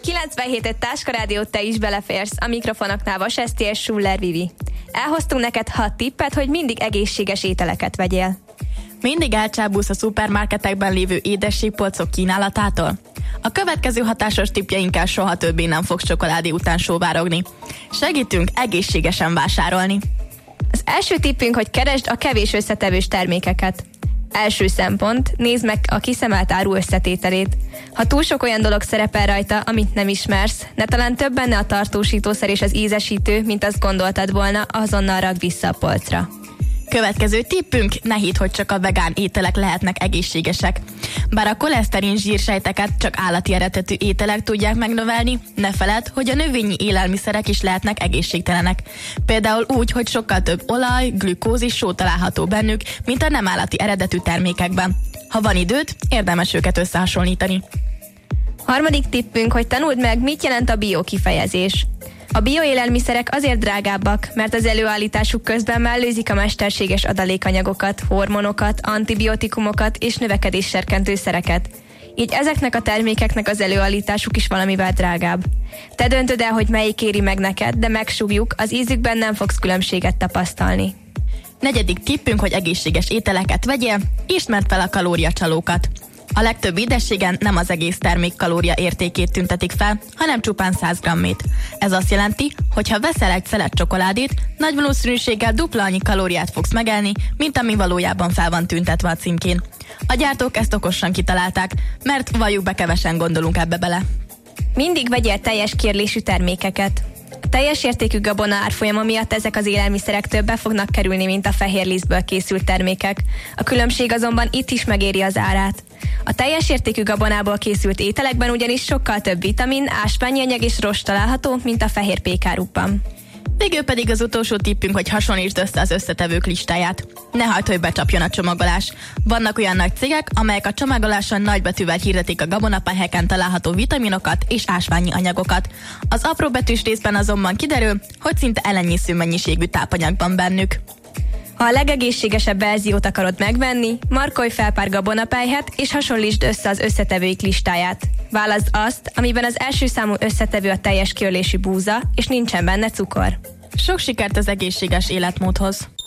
97 Táska Rádiót te is beleférsz, a mikrofonoknál Vas Eszti és Schuller Vivi. Elhoztunk neked 6 tippet, hogy mindig egészséges ételeket vegyél. Mindig elcsábulsz a szupermarketekben lévő édességpolcok kínálatától? A következő hatásos tippjeinkkel soha többé nem fogsz csokoládé után sóvárogni. Segítünk egészségesen vásárolni. Az első tippünk, hogy keresd a kevés összetevős termékeket. Első szempont, nézd meg a kiszemelt áru összetételét. Ha túl sok olyan dolog szerepel rajta, amit nem ismersz, ne talán több benne a tartósítószer és az ízesítő, mint azt gondoltad volna, azonnal rakd vissza a polcra. Következő tippünk, ne hidd, hogy csak a vegán ételek lehetnek egészségesek. Bár a koleszterin zsírsejteket csak állati eredetű ételek tudják megnövelni, ne feledd, hogy a növényi élelmiszerek is lehetnek egészségtelenek. Például úgy, hogy sokkal több olaj, glükóz és só található bennük, mint a nem állati eredetű termékekben. Ha van időd, érdemes őket összehasonlítani. Harmadik tippünk, hogy tanuld meg, mit jelent a bio kifejezés. A bioélelmiszerek azért drágábbak, mert az előállításuk közben mellőzik a mesterséges adalékanyagokat, hormonokat, antibiotikumokat és növekedésserkentőszereket. Így ezeknek a termékeknek az előállításuk is valamivel drágább. Te döntöd el, hogy melyik éri meg neked, de megsúgjuk, az ízükben nem fogsz különbséget tapasztalni. Negyedik tippünk, hogy egészséges ételeket vegyél, ismerd fel a kalóriacsalókat. A legtöbb édességen nem az egész termék kalória értékét tüntetik fel, hanem csupán 100 grammét. Ez azt jelenti, hogy ha veszel egy szelet csokoládét, nagy valószínűséggel dupla annyi kalóriát fogsz megelni, mint ami valójában fel van tüntetve a címkén. A gyártók ezt okosan kitalálták, mert valljuk be, kevesen gondolunk ebbe bele. Mindig vegyél teljes kérlésű termékeket. A teljes értékű gabona árfolyama miatt ezek az élelmiszerek többe fognak kerülni, mint a fehér lisztből készült termékek. A különbség azonban itt is megéri az árát. A teljes értékű gabonából készült ételekben ugyanis sokkal több vitamin, ásványi anyag és rost található, mint a fehér pékárupban. Végül pedig az utolsó tippünk, hogy hasonlítsd össze az összetevők listáját. Ne hagyd, hogy becsapjon a csomagolás. Vannak olyan nagy cégek, amelyek a csomagoláson nagybetűvel hirdetik a gabonapelyheken található vitaminokat és ásványi anyagokat. Az apróbetűs részben azonban kiderül, hogy szinte elenyésző mennyiségű tápanyag van bennük. Ha a legegészségesebb verziót akarod megvenni, markolj fel pár gabonapelyhet és hasonlítsd össze az összetevőik listáját. Válaszd azt, amiben az első számú összetevő a teljes kiölésű búza, és nincsen benne cukor. Sok sikert az egészséges életmódhoz!